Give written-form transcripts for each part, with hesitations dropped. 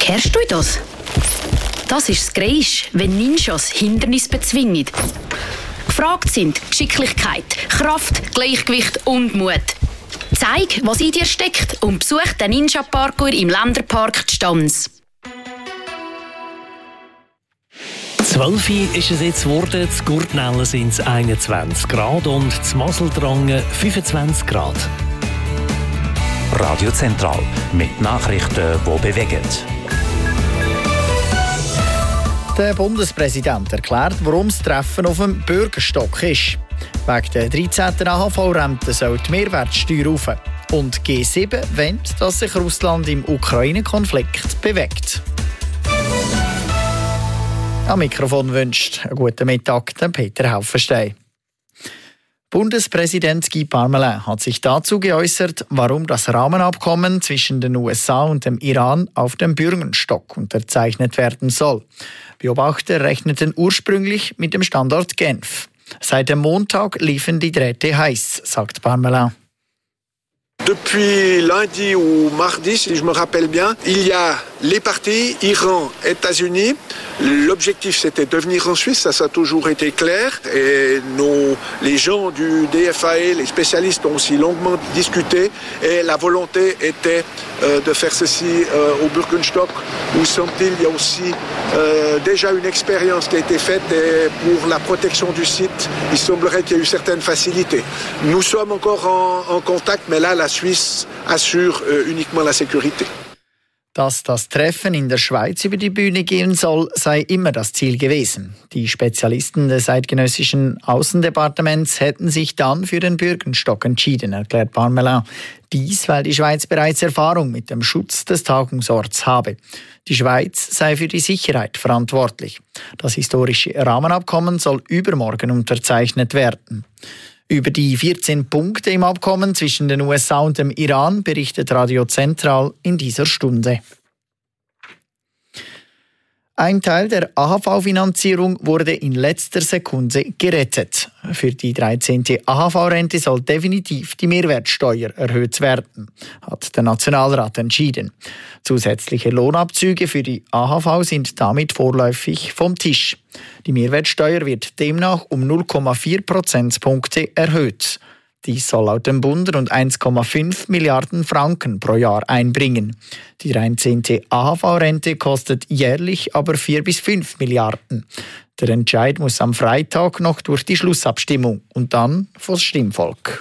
Hörst du das? Das ist das Geräusch, wenn Ninjas Hindernisse bezwingen. Gefragt sind Geschicklichkeit, Kraft, Gleichgewicht und Mut. Zeig, was in dir steckt und besuch den Ninja-Parkour im Länderpark Stanz. 12 ist es jetzt geworden, zu Gurtnellen sind es 21 Grad und zu Maseldrangen 25 Grad. Radio Zentral mit Nachrichten, die bewegen. Der Bundespräsident erklärt, warum das Treffen auf dem Bürgerstock ist. Wegen der 13. AHV-Rente soll die Mehrwertsteuer rauf. Und G7 will, dass sich Russland im Ukraine-Konflikt bewegt. Am Mikrofon wünscht einen guten Mittag Peter Haufenstein. Bundespräsident Guy Parmelin hat sich dazu geäußert, warum das Rahmenabkommen zwischen den USA und dem Iran auf dem Bürgenstock unterzeichnet werden soll. Beobachter rechneten ursprünglich mit dem Standort Genf. Seit dem Montag liefen die Drähte heiß, sagt Parmelin. Depuis lundi ou mardi, si je me rappelle bien, il y a les partis Iran, États-Unis. L'objectif, c'était de venir en Suisse, ça a toujours été clair. Et les gens du DFAE, les spécialistes ont aussi longuement discuté. Et la volonté était de faire ceci au Bürgenstock. Où semble-t-il, il y a aussi déjà une expérience qui a été faite. Et pour la protection du site, il semblerait qu'il y ait eu certaines facilités. Nous sommes encore en contact, mais là, la Suisse assure uniquement la sécurité. Dass das Treffen in der Schweiz über die Bühne gehen soll, sei immer das Ziel gewesen. Die Spezialisten des eidgenössischen Außendepartements hätten sich dann für den Bürgenstock entschieden, erklärt Parmelin. Dies, weil die Schweiz bereits Erfahrung mit dem Schutz des Tagungsorts habe. Die Schweiz sei für die Sicherheit verantwortlich. Das historische Rahmenabkommen soll übermorgen unterzeichnet werden. Über die 14 Punkte im Abkommen zwischen den USA und dem Iran berichtet Radio Zentral in dieser Stunde. Ein Teil der AHV-Finanzierung wurde in letzter Sekunde gerettet. Für die 13. AHV-Rente soll definitiv die Mehrwertsteuer erhöht werden, hat der Nationalrat entschieden. Zusätzliche Lohnabzüge für die AHV sind damit vorläufig vom Tisch. Die Mehrwertsteuer wird demnach um 0,4 Prozentpunkte erhöht. Dies soll laut dem Bund rund 1,5 Milliarden Franken pro Jahr einbringen. Die 13. AHV-Rente kostet jährlich aber 4 bis 5 Milliarden. Der Entscheid muss am Freitag noch durch die Schlussabstimmung und dann vors Stimmvolk.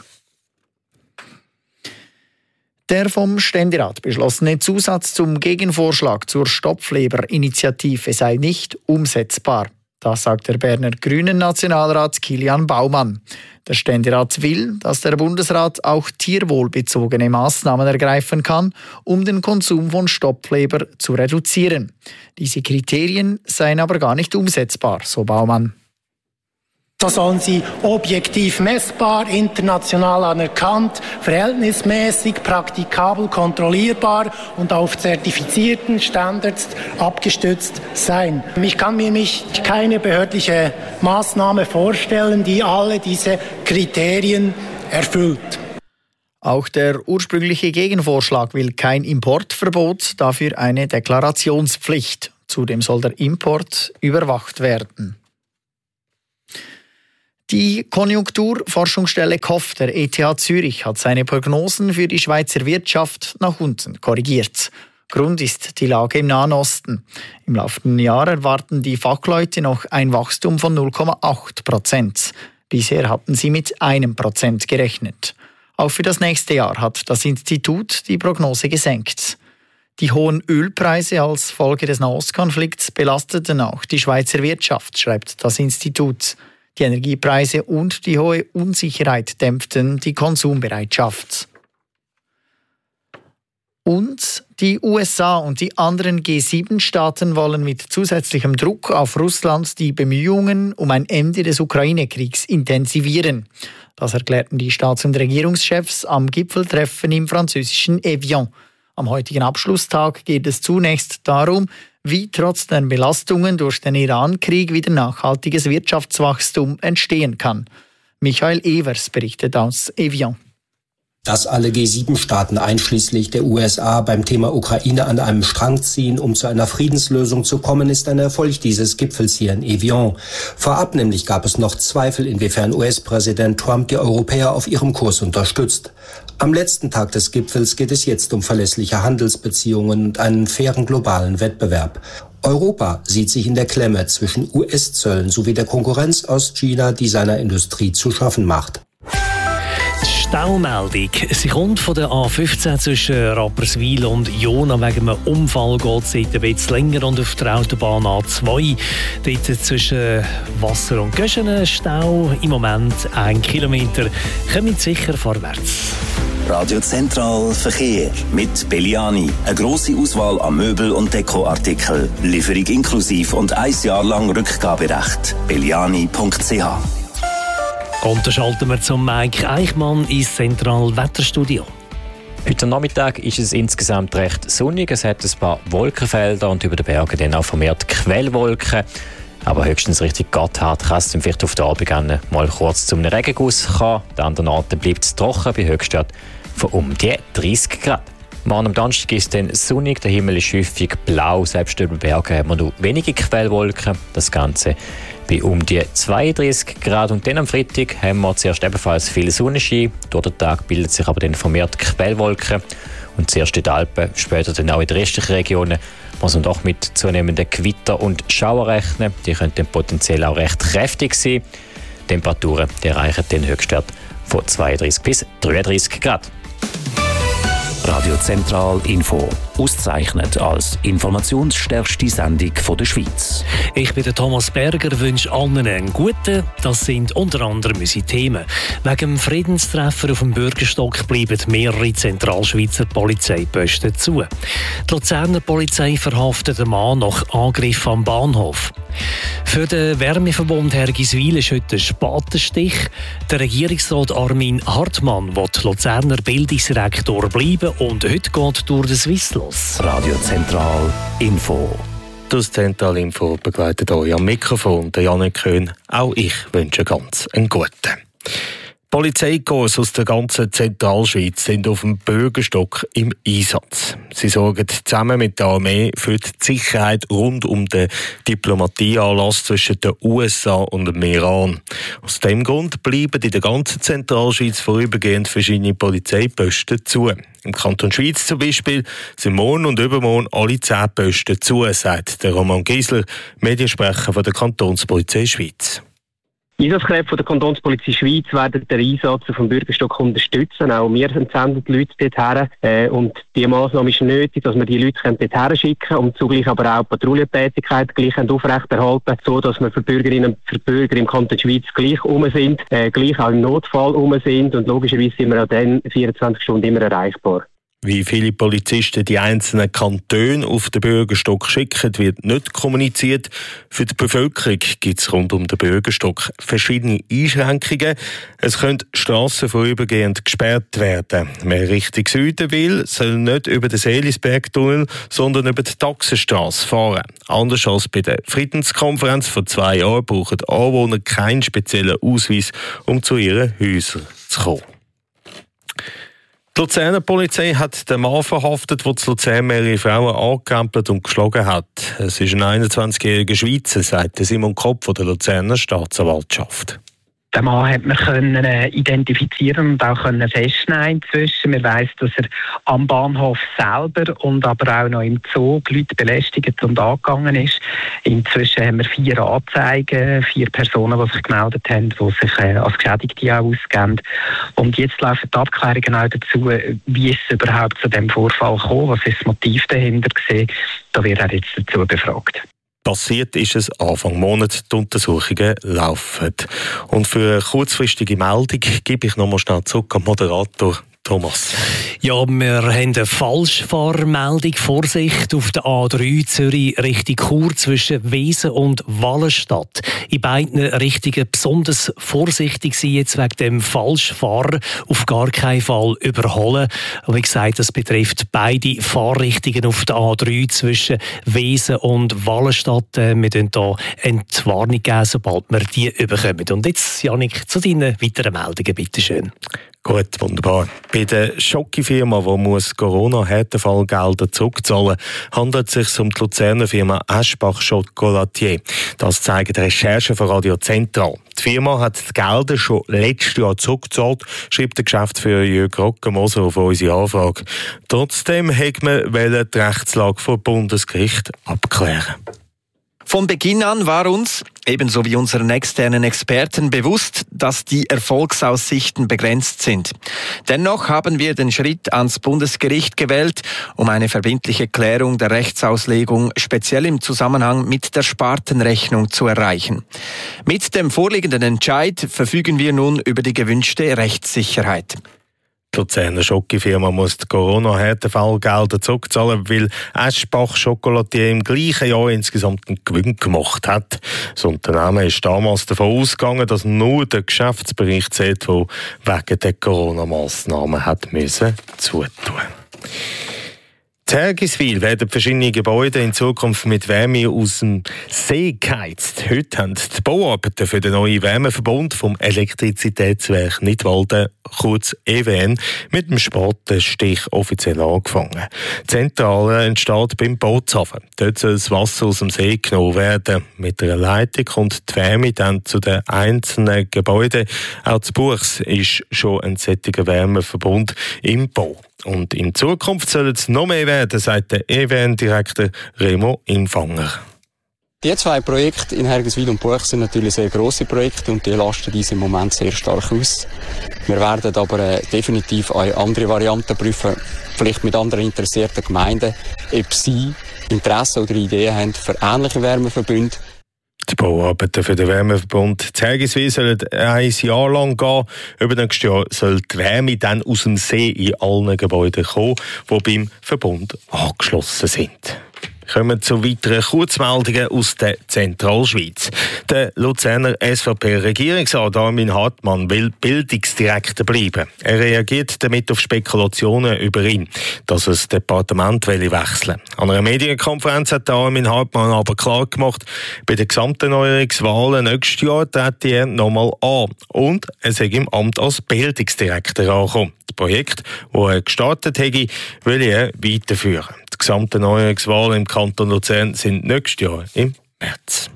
Der vom Ständerat beschlossene Zusatz zum Gegenvorschlag zur Stopfleber-Initiative sei nicht umsetzbar. Das sagt der Berner Grünen-Nationalrat Kilian Baumann. Der Ständerat will, dass der Bundesrat auch tierwohlbezogene Maßnahmen ergreifen kann, um den Konsum von Stopfleber zu reduzieren. Diese Kriterien seien aber gar nicht umsetzbar, so Baumann. So sollen sie objektiv messbar, international anerkannt, verhältnismäßig, praktikabel, kontrollierbar und auf zertifizierten Standards abgestützt sein. Ich kann mir keine behördliche Maßnahme vorstellen, die alle diese Kriterien erfüllt. Auch der ursprüngliche Gegenvorschlag will kein Importverbot, dafür eine Deklarationspflicht. Zudem soll der Import überwacht werden. Die Konjunkturforschungsstelle KOF der ETH Zürich hat seine Prognosen für die Schweizer Wirtschaft nach unten korrigiert. Grund ist die Lage im Nahen Osten. Im laufenden Jahr erwarten die Fachleute noch ein Wachstum von 0,8%. Bisher hatten sie mit 1% gerechnet. Auch für das nächste Jahr hat das Institut die Prognose gesenkt. Die hohen Ölpreise als Folge des Nahostkonflikts belasteten auch die Schweizer Wirtschaft, schreibt das Institut. Die Energiepreise und die hohe Unsicherheit dämpften die Konsumbereitschaft. Und die USA und die anderen G7-Staaten wollen mit zusätzlichem Druck auf Russland die Bemühungen um ein Ende des Ukraine-Kriegs intensivieren. Das erklärten die Staats- und Regierungschefs am Gipfeltreffen im französischen Evian. Am heutigen Abschlusstag geht es zunächst darum, wie trotz der Belastungen durch den Iran-Krieg wieder nachhaltiges Wirtschaftswachstum entstehen kann. Michael Evers berichtet aus Evian. Dass alle G7-Staaten einschließlich der USA beim Thema Ukraine an einem Strang ziehen, um zu einer Friedenslösung zu kommen, ist ein Erfolg dieses Gipfels hier in Evian. Vorab nämlich gab es noch Zweifel, inwiefern US-Präsident Trump die Europäer auf ihrem Kurs unterstützt. Am letzten Tag des Gipfels geht es jetzt um verlässliche Handelsbeziehungen und einen fairen globalen Wettbewerb. Europa sieht sich in der Klemme zwischen US-Zöllen sowie der Konkurrenz aus China, die seiner Industrie zu schaffen macht. Staumeldung. Sie kommt von der A15 zwischen Rapperswil und Jona. Wegen einem Unfall geht es ein bisschen länger und auf der Autobahn A2. Dort zwischen Wasser und Göschenen Stau. Im Moment 1 Kilometer. Kommt sicher vorwärts. Radio Zentral Verkehr mit Belliani. Eine grosse Auswahl an Möbel- und Dekoartikeln. Lieferung inklusiv und 1 Jahr lang Rückgaberecht. belliani.ch. Und dann schalten wir zum Mike Eichmann ins Zentralwetterstudio. Heute Nachmittag ist es insgesamt recht sonnig. Es hat ein paar Wolkenfelder und über den Bergen dann auch vermehrt Quellwolken. Aber höchstens Richtung Gotthard kann es vielleicht auf den Abend mal kurz zum Regenguss kommen. An den anderen Orten bleibt es trocken bei Höchstwert von um die 30 Grad. Morgen am Donnerstag ist es dann sonnig, der Himmel ist häufig blau. Selbst über den Bergen haben wir noch wenige Quellwolken. Das Ganze bei um die 32 Grad. Und dann am Freitag haben wir zuerst ebenfalls viel Sonnenschein. Durch den Tag bildet sich aber dann vermehrt Quellwolken. Und zuerst in den Alpen, später dann auch in den restlichen Regionen, muss man doch mit zunehmenden Gewitter und Schauer rechnen. Die können dann potenziell auch recht kräftig sein. Die Temperaturen die erreichen den Höchstwert von 32 bis 33 Grad. Radio Zentral Info. Ausgezeichnet als informationsstärkste Sendung der Schweiz. Ich bin der Thomas Berger, wünsche allen einen guten. Das sind unter anderem unsere Themen. Wegen dem Friedenstreffer auf dem Bürgerstock bleiben mehrere Zentralschweizer Polizeiposten zu. Die Luzerner Polizei verhaftet einen Mann nach Angriff am Bahnhof. Für den Wärmeverbund Hergiswil ist heute ein Spatenstich. Der Regierungsrat Armin Hartmann will Luzerner Bildungsrektor bleiben und heute geht durch den Swiss los. Radio Zentral Info. Das Zentral Info begleitet euch am Mikrofon, der Janik Köhn. Auch ich wünsche ganz einen guten. Polizeikorps aus der ganzen Zentralschweiz sind auf dem Bürgerstock im Einsatz. Sie sorgen zusammen mit der Armee für die Sicherheit rund um den Diplomatieanlass zwischen den USA und dem Iran. Aus dem Grund bleiben in der ganzen Zentralschweiz vorübergehend verschiedene Polizeiposten zu. Im Kanton Schwyz zum Beispiel sind morgen und übermorgen alle 10 Posten zu, sagt der Roman Giesler, Mediensprecher von der Kantonspolizei Schweiz. Einsatzkräfte von der Kantonspolizei Schweiz werden den Einsatz auf dem Bürgerstock unterstützen. Auch wir senden die Leute dorthin. Und diese Massnahme ist nötig, dass wir die Leute dorthin schicken können und zugleich aber auch Patrouillentätigkeit gleich aufrechterhalten, so dass wir für Bürgerinnen und für Bürger im Kanton Schweiz gleich sind, gleich auch im Notfall sind. Und logischerweise sind wir auch dann 24 Stunden immer erreichbar. Wie viele Polizisten die einzelnen Kantone auf den Bürgerstock schicken, wird nicht kommuniziert. Für die Bevölkerung gibt es rund um den Bürgerstock verschiedene Einschränkungen. Es können Strassen vorübergehend gesperrt werden. Wer Richtung Süden will, soll nicht über den Seelisbergtunnel, sondern über die Taxenstrasse fahren. Anders als bei der Friedenskonferenz vor 2 Jahren brauchen Anwohner keinen speziellen Ausweis, um zu ihren Häusern zu kommen. Die Luzerner Polizei hat den Mann verhaftet, der in Luzern mehrere Frauen angekrempelt und geschlagen hat. Es ist ein 21-jähriger Schweizer, sagt Simon Kopp von der Luzerner Staatsanwaltschaft. Den Mann hat man identifizieren und auch festnehmen inzwischen. Man weiss, dass er am Bahnhof selber und aber auch noch im Zoo die Leute belästigt und angegangen ist. Inzwischen haben wir 4 Anzeigen, 4 Personen, die sich gemeldet haben, die sich als Geschädigte auch ausgeben. Und jetzt laufen die Abklärungen auch dazu, wie es überhaupt zu diesem Vorfall kam, was ist das Motiv dahinter gewesen. Da wird er jetzt dazu befragt. Passiert ist es Anfang Monat, die Untersuchungen laufen. Und für eine kurzfristige Meldung gebe ich nochmal schnell zurück am Moderator Thomas. Ja, wir haben eine Falschfahrmeldung. Vorsicht auf der A3 Zürich Richtung Chur zwischen Wesen und Wallenstadt. In beiden Richtungen besonders vorsichtig sein, jetzt wegen dem Falschfahrer. Auf gar keinen Fall überholen. Aber wie gesagt, das betrifft beide Fahrrichtungen auf der A3 zwischen Wesen und Wallenstadt. Wir geben hier Entwarnung geben, sobald wir die überkommen. Und jetzt, Janik, zu deinen weiteren Meldungen, bitteschön. Gut, wunderbar. Bei der Schokifirma, die muss Corona-Härtefallgelder zurückzahlen, handelt es sich um die Luzerner Firma Eschbach Chocolatier. Das zeigen die Recherchen von Radio Zentral. Die Firma hat die Gelder schon letztes Jahr zurückgezahlt, schreibt der Geschäftsführer Jürg Rockenmoser auf unsere Anfrage. Trotzdem hat man die Rechtslage vor Bundesgericht abklären. Von Beginn an war uns, ebenso wie unseren externen Experten, bewusst, dass die Erfolgsaussichten begrenzt sind. Dennoch haben wir den Schritt ans Bundesgericht gewählt, um eine verbindliche Klärung der Rechtsauslegung speziell im Zusammenhang mit der Spartenrechnung zu erreichen. Mit dem vorliegenden Entscheid verfügen wir nun über die gewünschte Rechtssicherheit. Die Luzerner Schokifirma muss die Corona-Härtefallgelder zurückzahlen, weil Eschbach Chocolatier im gleichen Jahr insgesamt einen Gewinn gemacht hat. Das Unternehmen ist damals davon ausgegangen, dass nur der Geschäftsbericht zählt, der wegen der Corona-Massnahmen hat zutun. In Hergiswil werden verschiedene Gebäude in Zukunft mit Wärme aus dem See geheizt. Heute haben die Bauarbeiten für den neuen Wärmeverbund vom Elektrizitätswerk Nidwalden, kurz EWN, mit dem Spatenstich offiziell angefangen. Die Zentrale entsteht beim Bootshafen. Dort soll das Wasser aus dem See genommen werden. Mit einer Leitung kommt die Wärme dann zu den einzelnen Gebäuden. Auch zu Buchs ist schon ein solcher Wärmeverbund im Bau. Und in Zukunft soll es noch mehr werden, sagt der EWN-Direktor Remo Infanger. Die zwei Projekte in Hergiswil und Buch sind natürlich sehr grosse Projekte und die lasten uns im Moment sehr stark aus. Wir werden aber definitiv auch andere Varianten prüfen, vielleicht mit anderen interessierten Gemeinden, ob sie Interesse oder Ideen haben für ähnliche Wärmeverbünde. Die Bauarbeiten für den Wärmeverbund in Hergiswil sollen ein Jahr lang gehen. Über nächstes Jahr soll die Wärme dann aus dem See in allen Gebäuden kommen, die beim Verbund angeschlossen sind. Wir kommen zu weiteren Kurzmeldungen aus der Zentralschweiz. Der Luzerner SVP-Regierungsrat Armin Hartmann will Bildungsdirektor bleiben. Er reagiert damit auf Spekulationen über ihn, dass er das Departement wechseln will. An einer Medienkonferenz hat Armin Hartmann aber klar gemacht, bei den Gesamterneuerungswahlen nächstes Jahr trete er nochmal an und er sei im Amt als Bildungsdirektor angekommen. Das Projekt, das er gestartet hätte, will er weiterführen. Die Gesamterneuerungswahlen im Kanton Luzern sind nächstes Jahr im März.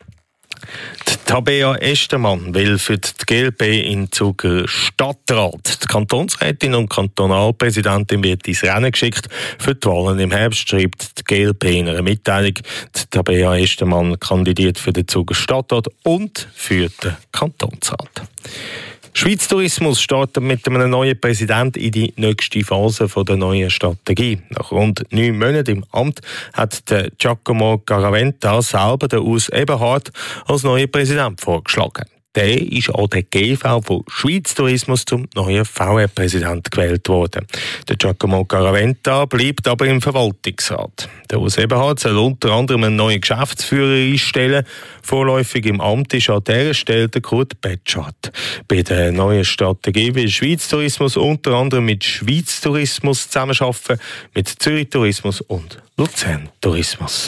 Die Tabea Estermann will für die GLP in Zuger Stadtrat. Die Kantonsrätin und Kantonalpräsidentin wird ins Rennen geschickt für die Wahlen im Herbst, schreibt die GLP in einer Mitteilung. Die Tabea Estermann kandidiert für den Zuger Stadtrat und für den Kantonsrat. Schweiz Tourismus startet mit einem neuen Präsidenten in die nächste Phase der neuen Strategie. Nach rund 9 Monaten im Amt hat der Giacomo Garaventa selber den Urs Eberhard als neuen Präsident vorgeschlagen. Der ist an der GV von Schweiz Tourismus zum neuen VR-Präsident gewählt worden. Der Giacomo Garaventa bleibt aber im Verwaltungsrat. Der Urs Eberhard soll unter anderem einen neuen Geschäftsführer einstellen. Vorläufig im Amt ist an dieser Stelle der Kurt Betschart. Bei der neuen Strategie will Schweiz Tourismus unter anderem mit Schweiz Tourismus zusammenarbeiten, mit Zürich Tourismus und Luzern Tourismus.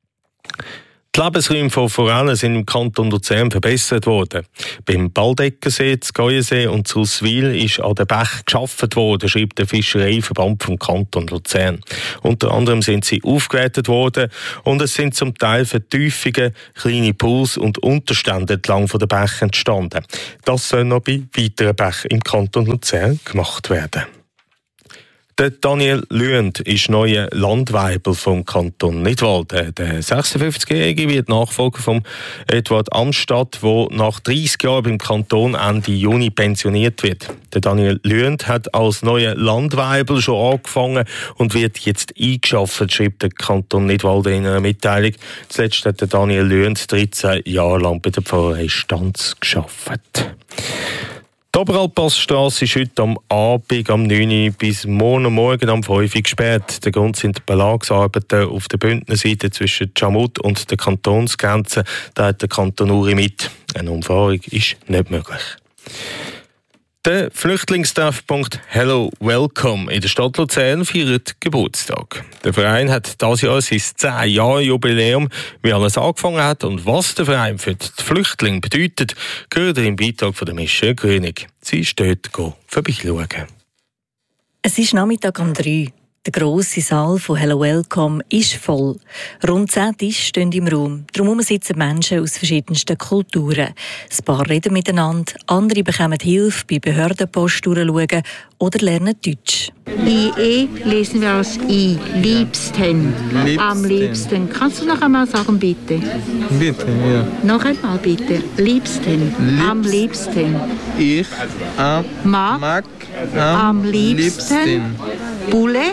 Die Lebensräume von Forellen sind im Kanton Luzern verbessert worden. Beim Baldeckersee, Geuensee und Zusswil ist an den Bach geschaffen worden, schreibt der Fischereiverband vom Kanton Luzern. Unter anderem sind sie aufgewertet worden und es sind zum Teil Vertiefungen, kleine Pools und Unterstände entlang von den Bächen entstanden. Das soll noch bei weiteren Bächen im Kanton Luzern gemacht werden. Der Daniel Lüend ist neuer Landweibel vom Kanton Nidwalden. Der 56-Jährige wird Nachfolger von Eduard Amstadt, der nach 30 Jahren beim Kanton Ende Juni pensioniert wird. Der Daniel Lüend hat als neuer Landweibel schon angefangen und wird jetzt eingeschafft, schreibt der Kanton Nidwalden in einer Mitteilung. Zuletzt hat der Daniel Lüend 13 Jahre lang bei der Pfarrei Stanz gearbeitet. Die Oberalpassstrasse ist heute am Abend am 9 Uhr bis morgen am 5 Uhr gesperrt. Der Grund sind die Belagsarbeiten auf der Bündnerseite zwischen Jamut und der Kantonsgrenze. Da hat der Kanton Uri mit. Eine Umfahrung ist nicht möglich. Der Flüchtlingstreffpunkt Hello Welcome in der Stadt Luzern feiert Geburtstag. Der Verein hat dieses Jahr sein 10-Jahre-Jubiläum, wie alles angefangen hat und was der Verein für die Flüchtlinge bedeutet, gehört im Beitrag von der Michelle König. Sie ist dort vorbeischauen. Es ist Nachmittag um 3. Der grosse Saal von Hello Welcome ist voll. Rund 10 Tische stehen im Raum. Darum sitzen Menschen aus verschiedensten Kulturen. Ein paar reden miteinander, andere bekommen Hilfe bei Behördenpost durchschauen oder lernen Deutsch. IE lesen wir als I, liebsten. Am liebsten. Kannst du noch einmal sagen, bitte? Bitte, ja. Noch einmal, bitte. Liebsten. Am liebsten. Ich mag am liebsten Bulle,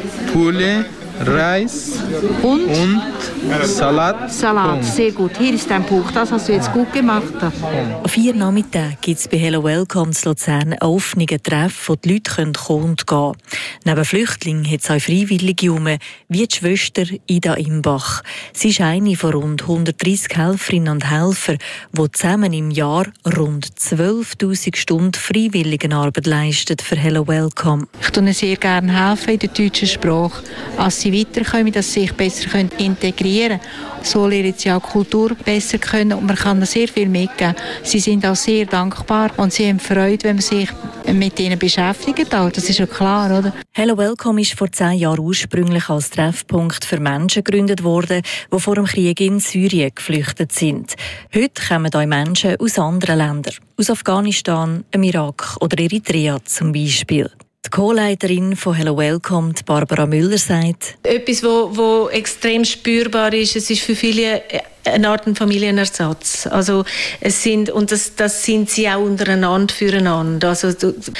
Reis und Salat. Salat, sehr gut. Hier ist dein Buch. Das hast du jetzt gut gemacht. An 4 Nachmittagen gibt es bei Hello Welcome in Luzern einen offenen Treff, wo die Leute kommen und gehen können. Neben Flüchtlingen hat es auch Freiwillige herum, wie die Schwester Ida Imbach. Sie ist eine von rund 130 Helferinnen und Helfern, die zusammen im Jahr rund 12'000 Stunden Freiwilligenarbeit leisten für Hello Welcome. Ich helfe ihnen sehr gerne helfen in der deutschen Sprache, dass sie weiterkommen, dass sie sich besser integrieren können. So lernen sie auch Kultur besser kennen und man kann ihnen sehr viel mitgeben. Sie sind auch sehr dankbar und sie haben Freude, wenn man sich mit ihnen beschäftigt. Das ist ja klar, oder? Hello Welcome ist vor 10 Jahren ursprünglich als Treffpunkt für Menschen gegründet worden, die vor dem Krieg in Syrien geflüchtet sind. Heute kommen hier Menschen aus anderen Ländern, aus Afghanistan, dem Irak oder Eritrea zum Beispiel. Die Co-Leiterin von Hello Welcome, Barbara Müller, sagt: Etwas, wo extrem spürbar ist, es ist für viele eine Art Familienersatz. Also es sind, und das sind sie auch untereinander füreinander. Also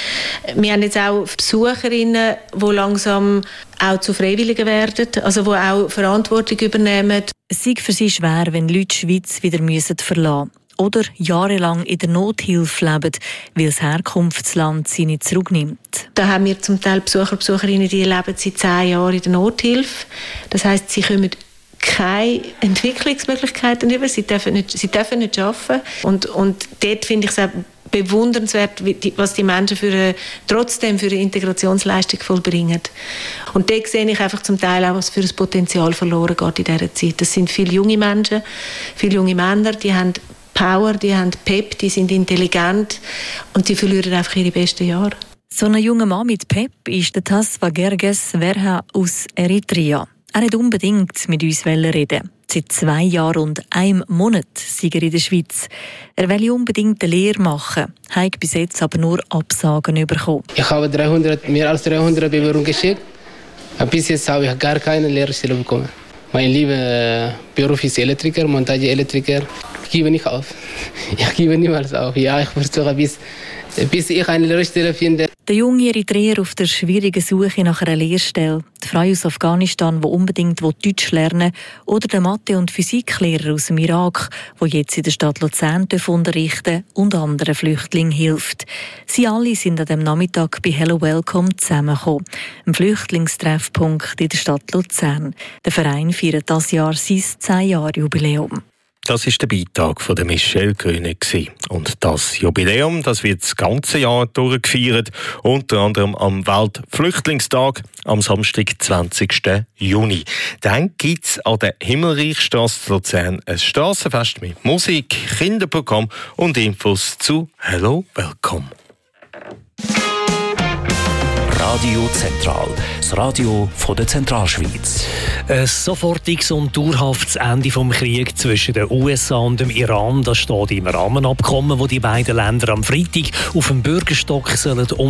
wir haben jetzt auch Besucherinnen, die langsam auch zu Freiwilligen werden, also die auch Verantwortung übernehmen. Es sei für sie schwer, wenn Leute die Schweiz wieder verlassen müssen. Oder jahrelang in der Nothilfe leben, weil das Herkunftsland sie nicht zurücknimmt. Da haben wir zum Teil Besucher, Besucherinnen, die leben seit 10 Jahren in der Nothilfe. Das heisst, sie kommen keine Entwicklungsmöglichkeiten über, sie dürfen nicht arbeiten. Und dort finde ich es auch bewundernswert, was die Menschen trotzdem für eine Integrationsleistung vollbringen. Und dort sehe ich einfach zum Teil auch, was für ein Potenzial verloren geht in dieser Zeit. Das sind viele junge Menschen, viele junge Männer, die haben Power, die haben Pep, die sind intelligent und die verlieren einfach ihre besten Jahre. So ein junger Mann mit Pep ist der Tasva Gerges Verha aus Eritrea. Er hat unbedingt mit uns reden. Seit 2 Jahren und 1 Monat sei er in der Schweiz. Er will unbedingt eine Lehre machen, hat bis jetzt aber nur Absagen bekommen. Ich habe mehr als 300 Bewerbungen geschickt. Bis jetzt habe ich gar keine Lehrstelle bekommen. Mein lieber Beruf ist Elektriker, Montageelektriker. Ich gebe nicht auf. Ich gebe niemals auf. Ja, ich versuche, bis ich eine Lehrstelle finde. Der junge Eritreer auf der schwierigen Suche nach einer Lehrstelle, die Frau aus Afghanistan, die unbedingt Deutsch lernen will, oder der Mathe- und Physiklehrer aus dem Irak, der jetzt in der Stadt Luzern unterrichten und anderen Flüchtlingen hilft. Sie alle sind an diesem Nachmittag bei Hello Welcome zusammengekommen, einem Flüchtlingstreffpunkt in der Stadt Luzern. Der Verein feiert dieses Jahr sein 10-Jahre-Jubiläum. Das war der Beitrag von der Michelle König. Und das Jubiläum, das wird das ganze Jahr durchgefeiert, unter anderem am Weltflüchtlingstag am Samstag, 20. Juni. Dann gibt es an der Himmelreichstrasse Luzern ein Strassenfest mit Musik, Kinderprogramm und Infos zu Hello Welcome. Radio Zentral, das Radio von der Zentralschweiz. Ein sofortiges und dauerhaftes Ende des Krieges zwischen den USA und dem Iran, das steht im Rahmenabkommen, das die beiden Länder am Freitag auf dem Bürgerstock sollen